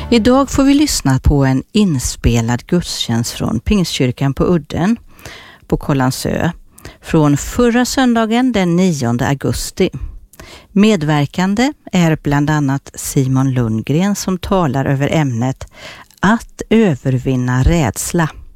Idag får vi lyssna på en inspelad gudstjänst från Pingstkyrkan på Udden på Kållandsö från förra söndagen den 9 augusti. Medverkande är bland annat Simon Lundgren som talar över ämnet att övervinna rädsla.